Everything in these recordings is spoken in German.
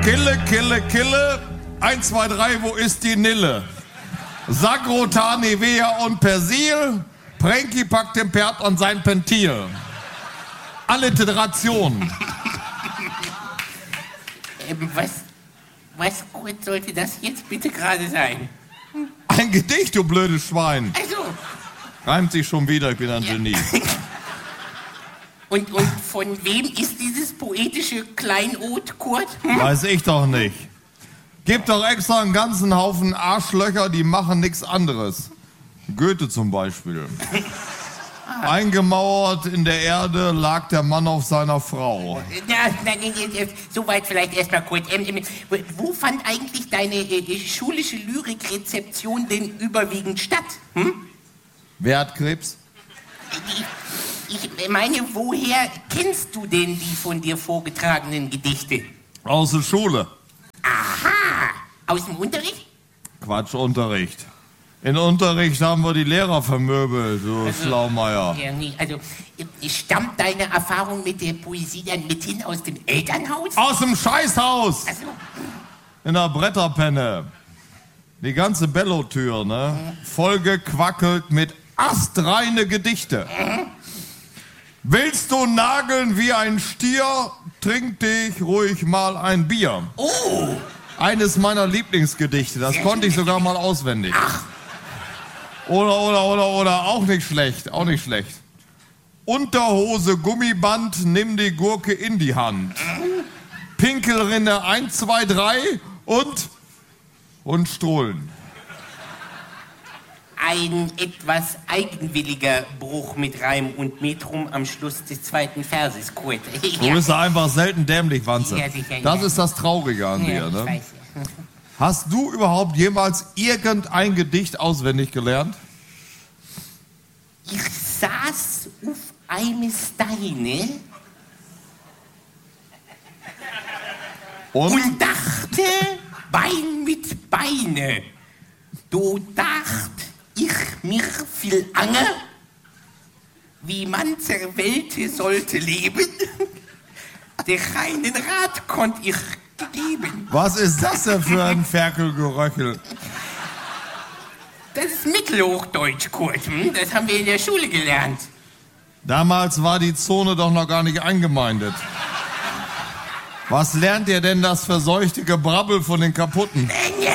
Kille, Kille, Kille. 1, 2, 3, wo ist die Nille? Sagrotan, Nivea und Persil. Pranky packt den Pferd an sein Pentil. Alliteration. Was gut sollte das jetzt bitte gerade sein? Ein Gedicht, du blödes Schwein. Also. Reimt sich schon wieder, ich bin ein Genie. Und von wem ist dieses poetische Kleinod, Kurt? Weiß ich doch nicht. Gibt doch extra einen ganzen Haufen Arschlöcher, die machen nichts anderes. Goethe zum Beispiel. Eingemauert in der Erde lag der Mann auf seiner Frau. Soweit vielleicht erstmal kurz. Wo fand eigentlich deine schulische Lyrikrezeption denn überwiegend statt? Wer hat Krebs? Ich meine, woher kennst du denn die von dir vorgetragenen Gedichte? Aus der Schule. Aha! Aus dem Unterricht? Quatsch, Unterricht. In Unterricht haben wir die Lehrer vermöbelt, du Schlaumeier. Ja, nee, also stammt deine Erfahrung mit der Poesie dann mithin aus dem Elternhaus? Aus dem Scheißhaus! Also, In der Bretterpenne. Die ganze Bellotür, ne? Vollgequackelt mit astreine Gedichte. Willst du nageln wie ein Stier, trink dich ruhig mal ein Bier. Oh! Eines meiner Lieblingsgedichte, das konnte ich sogar mal auswendig. Ach. Oder, auch nicht schlecht, auch nicht schlecht. Unterhose, Gummiband, nimm die Gurke in die Hand. Pinkelrinne 1, 2, 3 und Stullen. Ein etwas eigenwilliger Bruch mit Reim und Metrum am Schluss des zweiten Verses, Kurt. Du bist einfach selten dämlich, Wanze. Ja, sicher, das ja. ist das Traurige an dir, Ich ne? weiß, ja. Hast du überhaupt jemals irgendein Gedicht auswendig gelernt? Ich saß auf einem Steine und dachte Bein mit Beine. Du dacht ich mich viel ange, wie man zur Welt sollte leben. Der keinen Rat konnt ich geben. Was ist das denn für ein Ferkelgeröchel? Das ist Mittelhochdeutsch, Kurt. Das haben wir in der Schule gelernt. Damals war die Zone doch noch gar nicht eingemeindet. Was lernt ihr denn das verseuchte Gebrabbel von den Kaputten?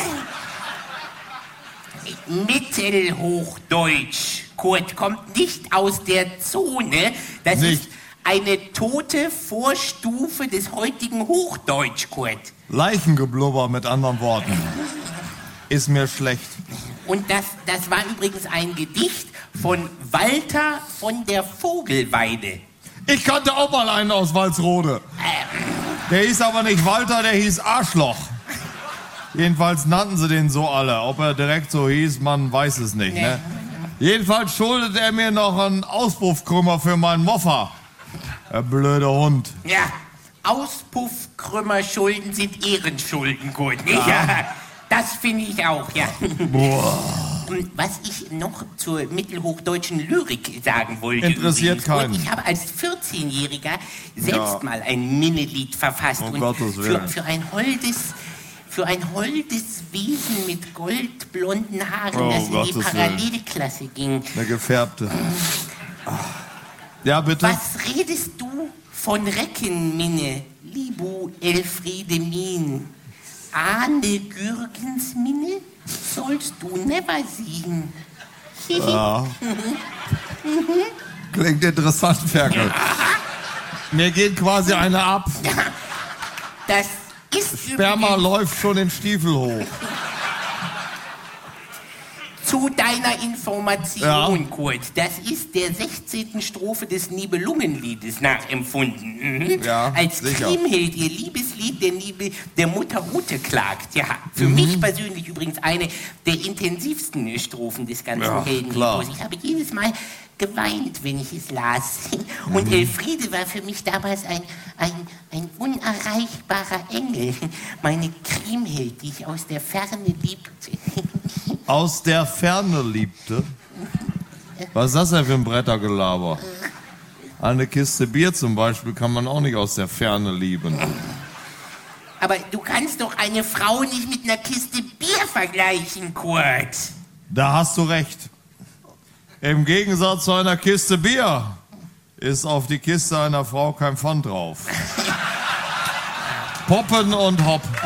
Mittelhochdeutsch, Kurt, kommt nicht aus der Zone. Das Nicht. ist eine tote Vorstufe des heutigen Hochdeutsch, Kurt. Leichengeblubber mit anderen Worten. Ist mir schlecht. Und das war übrigens ein Gedicht von Walter von der Vogelweide. Ich kannte auch mal einen aus Walsrode. Der hieß aber nicht Walter, der hieß Arschloch. Jedenfalls nannten sie den so alle. Ob er direkt so hieß, man weiß es nicht. Ne? Jedenfalls schuldet er mir noch einen Auspuffkrümmer für meinen Moffa. Der blöde Hund. Ja, Auspuffkrümmerschulden sind Ehrenschulden, gut, nicht? Ja, das finde ich auch, ja. Boah. Was ich noch zur mittelhochdeutschen Lyrik sagen wollte. Interessiert übrigens, keinen. Ich habe als 14-Jähriger selbst mal ein Minnelied verfasst. Um und Gottes Willen. für ein holdes Wesen mit goldblonden Haaren, das in die Gottes Parallelklasse ging. Eine gefärbte. Ja, bitte? Was redest du von Reckenminne, Libu Elfriede Min? Ahne Gürgens Minne sollst du never sehen. Ja. Klingt interessant, Ferkel. Mir geht quasi eine ab. Das ist Sperma übrigens läuft schon den Stiefel hoch. zu deiner Information, Ja. Kurt. Das ist der 16. Strophe des Nibelungenliedes nachempfunden. Mhm. Ja, Als sicher. Kriemhild ihr Liebeslied der Mutter Ute klagt. Ja, für mich persönlich übrigens eine der intensivsten Strophen des ganzen Ja, Heldenepos. klar. Ich habe jedes Mal geweint, wenn ich es las. Und Elfriede war für mich damals ein unerreichbarer Engel. Meine Kriemhild, die ich aus der Ferne liebte. Aus der Ferne liebte? Was ist das denn für ein Brettergelaber? Eine Kiste Bier zum Beispiel kann man auch nicht aus der Ferne lieben. Aber du kannst doch eine Frau nicht mit einer Kiste Bier vergleichen, Kurt. Da hast du recht. Im Gegensatz zu einer Kiste Bier ist auf die Kiste einer Frau kein Pfand drauf. Poppen und Hopp.